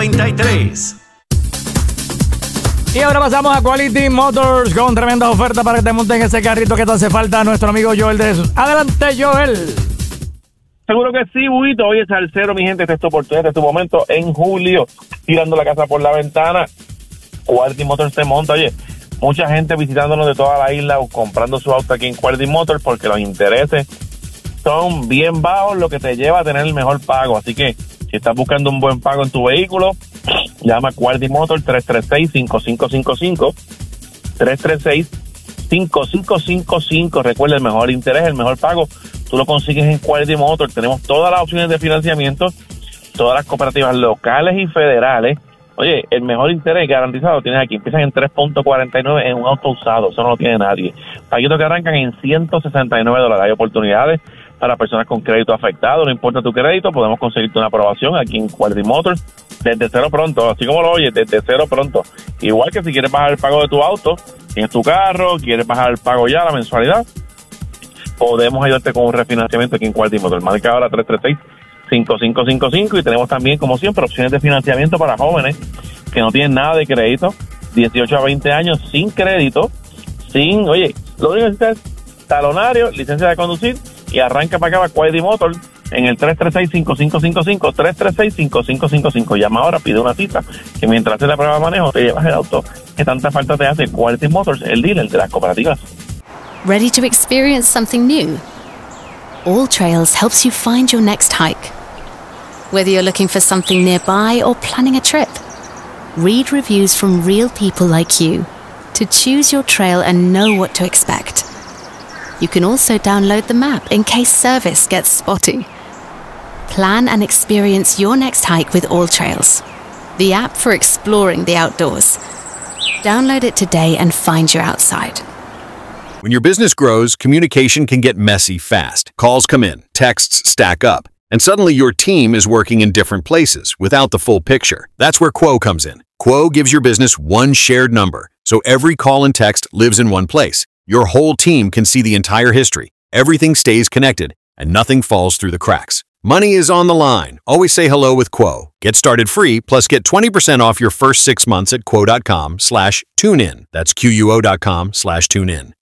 Z93. Y ahora pasamos a Quality Motors con tremendas ofertas para que te monten ese carrito que te hace falta a nuestro amigo Joel de Jesús. Adelante, Joel. Seguro que sí, Buito. Hoy es Salsero, mi gente. Este es tu oportunidad, este es tu momento en julio, tirando la casa por la ventana. Quality Motors te monta. Oye, mucha gente visitándonos de toda la isla o comprando su auto aquí en Quality Motors porque los intereses son bien bajos, lo que te lleva a tener el mejor pago. Así que si estás buscando un buen pago en tu vehículo, llama a Quality Motors 336-5555. 336-5555. Recuerda, el mejor interés, el mejor pago, tú lo consigues en Quality Motors. Tenemos todas las opciones de financiamiento, todas las cooperativas locales y federales. Oye, el mejor interés garantizado lo tienes aquí. Empiezan en 3.49 en un auto usado. Eso no lo tiene nadie. Paguitos que arrancan en $169. Hay oportunidades para personas con crédito afectado. No importa tu crédito, podemos conseguirte una aprobación aquí en Quality Motors desde cero pronto. Así como lo oyes, desde cero pronto. Igual que si quieres bajar el pago de tu auto, tienes tu carro, quieres bajar el pago ya, la mensualidad, podemos ayudarte con un refinanciamiento aquí en Quality Motors. Marca ahora 336-5555 y tenemos también, como siempre, opciones de financiamiento para jóvenes que no tienen nada de crédito, 18 a 20 años, sin crédito, oye, lo único que necesitas es talonario, licencia de conducir y arranca para acá para Quality Motors en el 336-5555, 336-5555. Llama ahora, pide una cita, que mientras haces la prueba de manejo te llevas el auto que tanta falta te hace. Quality Motors, el dealer de las cooperativas. Ready to experience something new? All Trails helps you find your next hike. Whether you're looking for something nearby or planning a trip, read reviews from real people like you to choose your trail and know what to expect. You can also download the map in case service gets spotty. Plan and experience your next hike with All Trails, the app for exploring the outdoors. Download it today and find your outside. When your business grows, communication can get messy fast. Calls come in, texts stack up, and suddenly your team is working in different places without the full picture. That's where Quo comes in. Quo gives your business one shared number, so every call and text lives in one place. Your whole team can see the entire history. Everything stays connected, and nothing falls through the cracks. Money is on the line. Always say hello with Quo. Get started free, plus get 20% off your first 6 months at quo.com/tunein. That's quo.com/tunein.